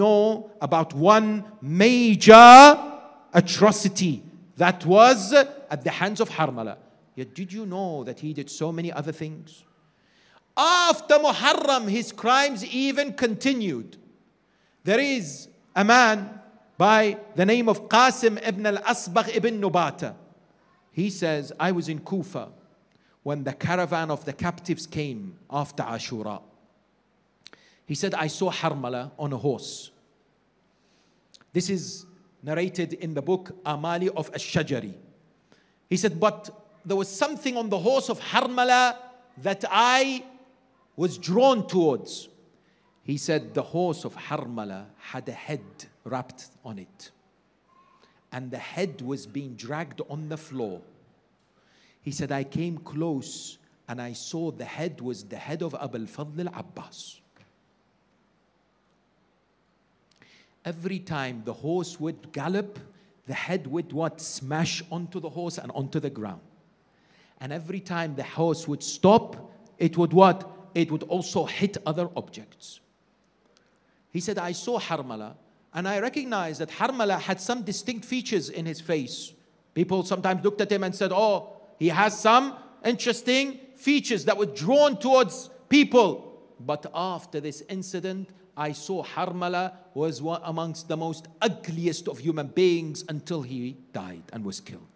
know about one major atrocity that was at the hands of Harmala. Yet did you know that he did so many other things? After Muharram, his crimes even continued. There is a man by the name of Qasim ibn al-Asbagh ibn Nubata. He says, I was in Kufa when the caravan of the captives came after Ashura. He said, I saw Harmala on a horse. This is narrated in the book Amali of Ash-Shajari. He said, but there was something on the horse of Harmala that I was drawn towards. He said, the horse of Harmala had a head wrapped on it, and the head was being dragged on the floor. He said, I came close and I saw the head was the head of Abu al-Fadl al-Abbas. Every time the horse would gallop, the head would smash onto the horse and onto the ground. And every time the horse would stop, it would It would also hit other objects. He said, I saw Harmala, and I recognized that Harmala had some distinct features in his face. People sometimes looked at him and said, oh, he has some interesting features that were drawn towards people. But after this incident, I saw Harmala was one amongst the most ugliest of human beings until he died and was killed.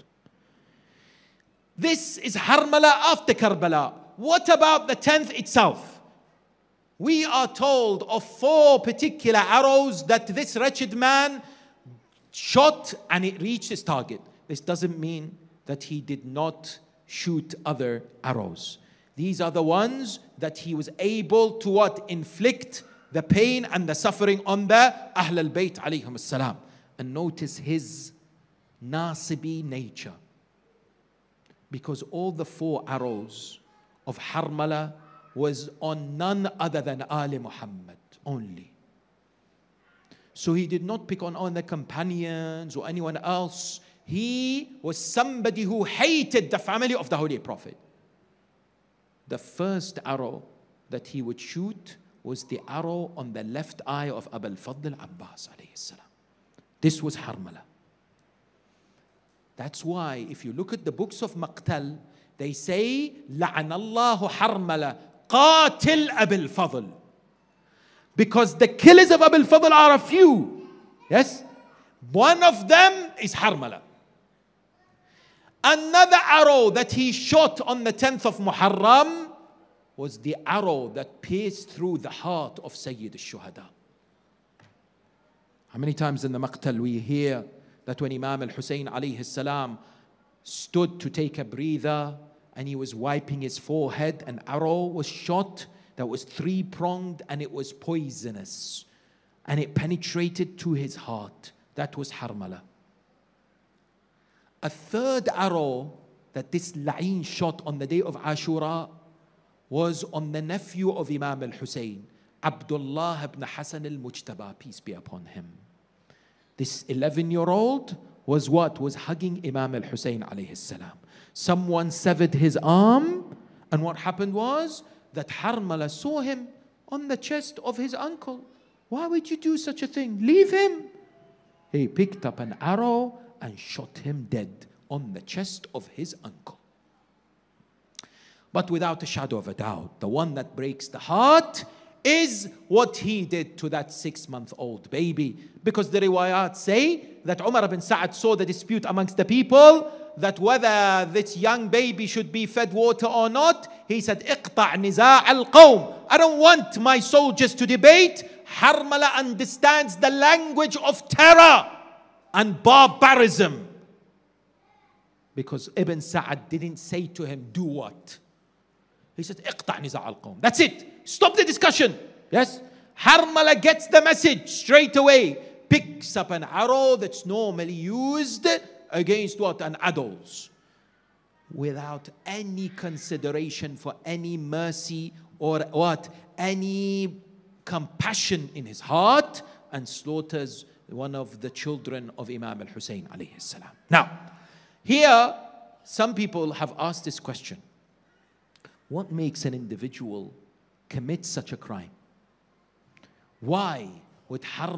This is Harmala after Karbala. What about the 10th itself? We are told of 4 particular arrows that this wretched man shot and it reached his target. This doesn't mean that he did not shoot other arrows. These are the ones that he was able to inflict the pain and the suffering on the Ahl al-Bayt alayhim as-salam. And notice his nasibi nature. Because all the 4 arrows of Harmala was on none other than Ali Muhammad only. So he did not pick on the companions or anyone else. He was somebody who hated the family of the Holy Prophet. The first arrow that he would shoot was the arrow on the left eye of Abu al-Fadl al-Abbas alayhi salam. This was Harmala. That's why if you look at the books of Maqtal, they say, لَعَنَ اللَّهُ حَرْمَلَ قَاتِلْ أَبِي الْفَضْلِ. Because the killers of Abu al-Fadl are a few. Yes? One of them is Harmala. Another arrow that he shot on the 10th of Muharram was the arrow that pierced through the heart of Sayyid al-Shuhada. How many times in the Maqtal we hear that when Imam al-Hussein alayhi salam stood to take a breather and he was wiping his forehead, an arrow was shot that was 3-pronged and it was poisonous and it penetrated to his heart. That was Harmala. A third arrow that this La'in shot on the day of Ashura was on the nephew of Imam al-Hussein, Abdullah ibn Hassan al-Mujtaba, peace be upon him. This 11-year-old was was hugging Imam al-Hussein alayhi salam. Someone severed his arm, and what happened was that Harmala saw him on the chest of his uncle. Why would you do such a thing? Leave him. He picked up an arrow and shot him dead on the chest of his uncle. But without a shadow of a doubt, the one that breaks the heart is what he did to that 6-month-old baby. Because the riwayat say that Umar ibn Sa'ad saw the dispute amongst the people that whether this young baby should be fed water or not. He said, اقطع نزاع القوم. I don't want my soldiers to debate. Harmala understands the language of terror and barbarism. Because Ibn Sa'ad didn't say to him, do what? He said, اقطع نزاع القوم. That's it. Stop the discussion. Yes? Harmala gets the message straight away. Picks up an arrow that's normally used against an adult. Without any consideration for any mercy or any compassion in his heart, and slaughters one of the children of Imam al-Hussein alayhi salam. Now, here some people have asked this question. What makes an individual commit such a crime? Why would Harmala